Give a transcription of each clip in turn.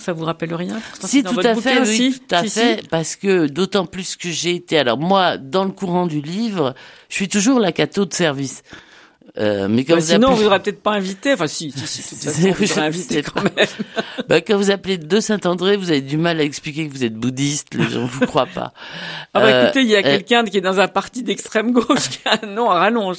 Ça vous rappelle rien? Si, tout à fait, oui, tout à fait, parce que d'autant plus que j'ai été, alors moi, dans le courant du livre, je suis toujours la cato de service. Mais quand sinon, on vous aurait peut-être pas invité. Enfin, si, de toute façon, vous aurez invité quand même. Quand vous appelez de Saint-André, vous avez du mal à expliquer que vous êtes bouddhiste. Les gens vous croient pas. Écoutez, il y a quelqu'un qui est dans un parti d'extrême gauche qui a un nom à rallonge.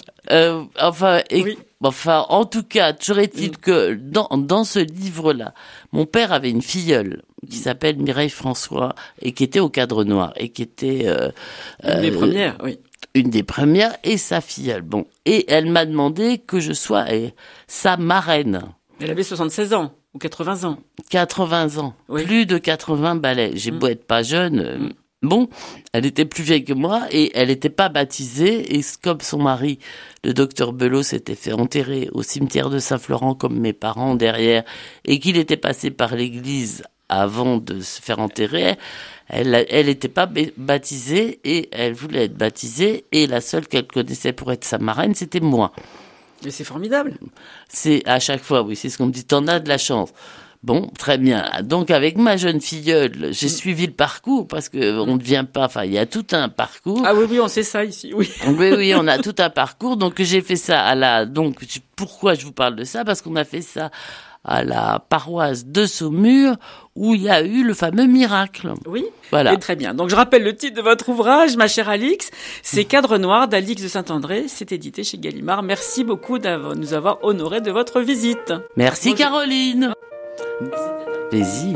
Enfin, en tout cas, toujours est-il que dans ce livre-là, mon père avait une filleule qui s'appelle Mireille François et qui était au Cadre Noir et qui était une des premières, oui. Une des premières et sa filleule. Bon, et elle m'a demandé que je sois sa marraine. Elle avait 76 ans ou 80 ans. 80 ans, oui. Plus de 80 balais. J'ai beau être pas jeune. Bon, elle était plus vieille que moi et elle n'était pas baptisée. Et comme son mari, le docteur Belot, s'était fait enterrer au cimetière de Saint-Florent comme mes parents derrière et qu'il était passé par l'église avant de se faire enterrer, elle était pas baptisée et elle voulait être baptisée et la seule qu'elle connaissait pour être sa marraine, c'était moi. Mais c'est formidable. C'est à chaque fois, oui, c'est ce qu'on me dit, t'en as de la chance. Bon, très bien. Donc, avec ma jeune filleule, j'ai suivi le parcours parce que on ne vient pas, enfin, il y a tout un parcours. Ah oui, on sait ça ici, oui. Oui, on a tout un parcours. Donc, j'ai fait ça pourquoi je vous parle de ça? Parce qu'on a fait ça à la paroisse de Saumur où il y a eu le fameux miracle. Oui, voilà. Et très bien. Donc je rappelle le titre de votre ouvrage, ma chère Alix, c'est Cadre Noir d'Alix de Saint-André. C'est édité chez Gallimard. Merci beaucoup de nous avoir honorés de votre visite. Merci Caroline. Plaisir.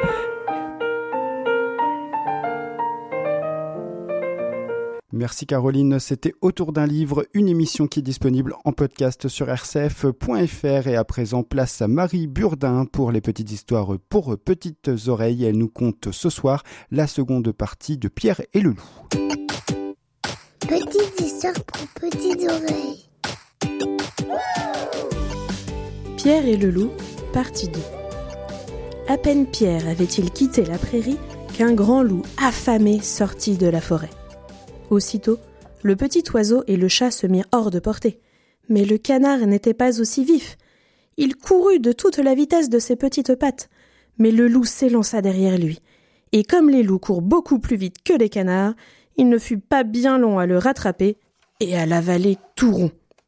Merci Caroline, c'était Autour d'un livre, une émission qui est disponible en podcast sur rcf.fr et à présent place à Marie Burdin pour les petites histoires pour petites oreilles. Elle nous conte ce soir la seconde partie de Pierre et le loup. Petites histoires pour petites oreilles. Pierre et le loup, partie 2. À peine Pierre avait-il quitté la prairie qu'un grand loup affamé sortit de la forêt. Aussitôt, le petit oiseau et le chat se mirent hors de portée. Mais le canard n'était pas aussi vif. Il courut de toute la vitesse de ses petites pattes, mais le loup s'élança derrière lui. Et comme les loups courent beaucoup plus vite que les canards, il ne fut pas bien long à le rattraper et à l'avaler tout rond.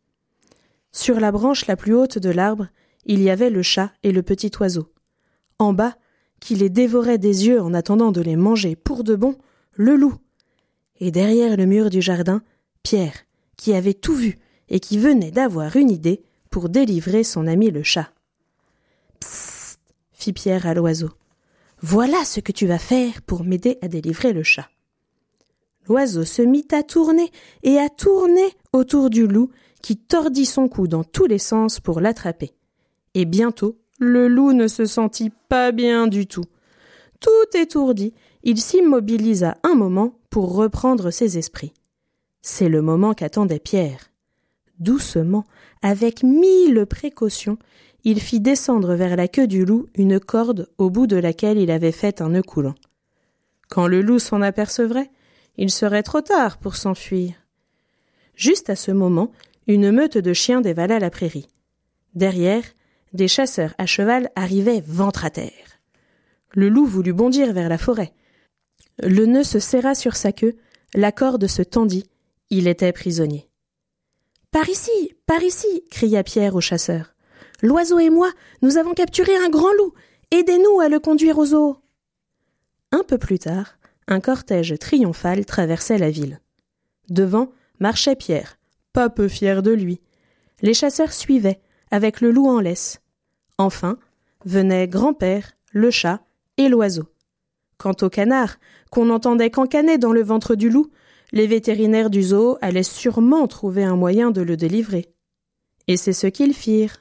Sur la branche la plus haute de l'arbre, il y avait le chat et le petit oiseau. En bas, qui les dévorait des yeux en attendant de les manger pour de bon, le loup. Et derrière le mur du jardin, Pierre, qui avait tout vu et qui venait d'avoir une idée pour délivrer son ami le chat. « Psst !» fit Pierre à l'oiseau. « Voilà ce que tu vas faire pour m'aider à délivrer le chat. » L'oiseau se mit à tourner et à tourner autour du loup qui tordit son cou dans tous les sens pour l'attraper. Et bientôt, le loup ne se sentit pas bien du tout. Tout étourdi, il s'immobilisa un moment pour reprendre ses esprits. C'est le moment qu'attendait Pierre. Doucement, avec 1000 précautions, il fit descendre vers la queue du loup une corde au bout de laquelle il avait fait un nœud coulant. Quand le loup s'en apercevrait, il serait trop tard pour s'enfuir. Juste à ce moment, une meute de chiens dévala la prairie. Derrière, des chasseurs à cheval arrivaient ventre à terre. Le loup voulut bondir vers la forêt. Le nœud se serra sur sa queue, la corde se tendit, il était prisonnier. « Par ici, cria Pierre au chasseur. « L'oiseau et moi, nous avons capturé un grand loup. Aidez-nous à le conduire au zoo. » Un peu plus tard, un cortège triomphal traversait la ville. Devant marchait Pierre, pas peu fier de lui. Les chasseurs suivaient, avec le loup en laisse. Enfin, venaient grand-père, le chat et l'oiseau. Quant au canard, qu'on n'entendait qu'encaner dans le ventre du loup, les vétérinaires du zoo allaient sûrement trouver un moyen de le délivrer. Et c'est ce qu'ils firent.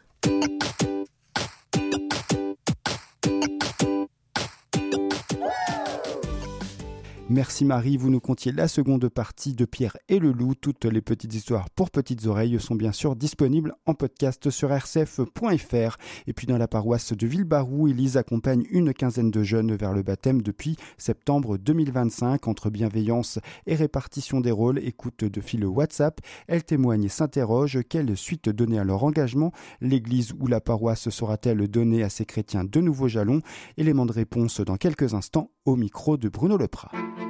Merci Marie, vous nous contiez la seconde partie de Pierre et le loup. Toutes les petites histoires pour petites oreilles sont bien sûr disponibles en podcast sur rcf.fr. Et puis dans la paroisse de Villebarou, Élise accompagne une quinzaine de jeunes vers le baptême depuis septembre 2025. Entre bienveillance et répartition des rôles, écoute de fil WhatsApp, elle témoigne et s'interroge. Quelle suite donner à leur engagement? L'église ou la paroisse saura-t-elle donner à ces chrétiens de nouveaux jalons? Élément de réponse dans quelques instants au micro de Bruno Leprat.